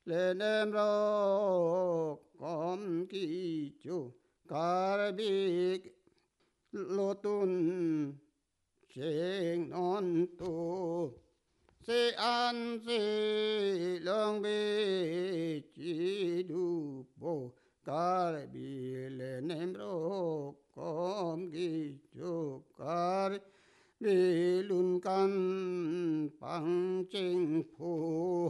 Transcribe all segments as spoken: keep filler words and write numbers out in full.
lên em rô com kỳ chu cà bi lô tun chênh non tu se an se long bi chi du bo cà bi lên em rô com kỳ chu cà bi lun can bằng chênh phu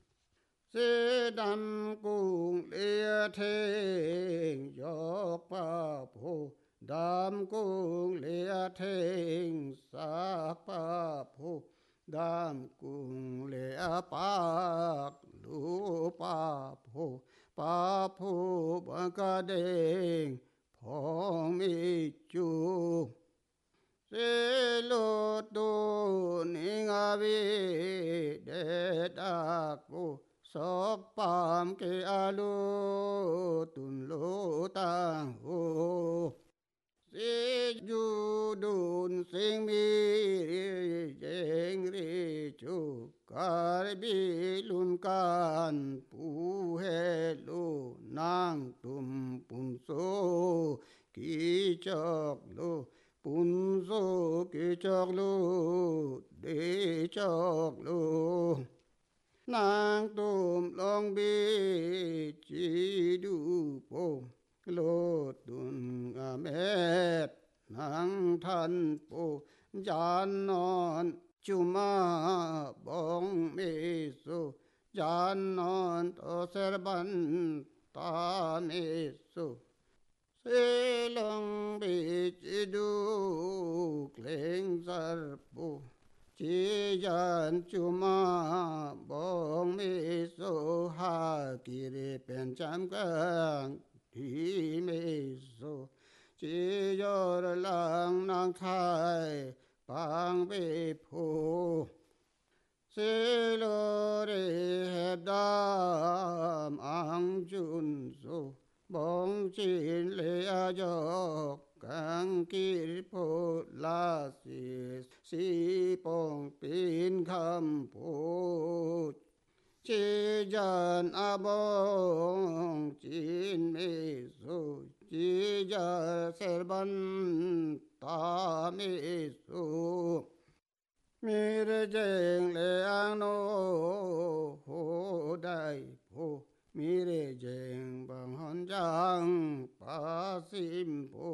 se đam cung lê thênh dọc pa phu đam cung lê thênh sắc pa phu đam cung lê pak lu pa phu pa phu ba ca đênh phong mi chu se lo tu ni nga vi de dak phu sóc pam ke alo tun lo tang ho se ju dun sing mi jeng ri chu kar bi lun kan pu he lo nang tum pun so ki chok lo pun so ki chok lo de chok lo nàng tôm long bi chi du po lô tun a mét nàng thân po gian non chuma bong me so gian non to serban ta me so se long bi chi du kleng sar po chi gian chuma bong mi so ha ki re pen cham kang thi mi so chi yor lang nang thai pang bi phu se lo re hep dam ang chun so bong chin le a jok cang kir po la si si pong pin kham po chi jan a bong chin me so chi ja ser ban ta me so mir jeng le ang no ho dai po mi re jeng bang hon jang pa sim po